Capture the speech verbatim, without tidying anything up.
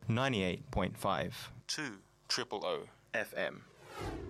ninety-eight point five two triple O F M.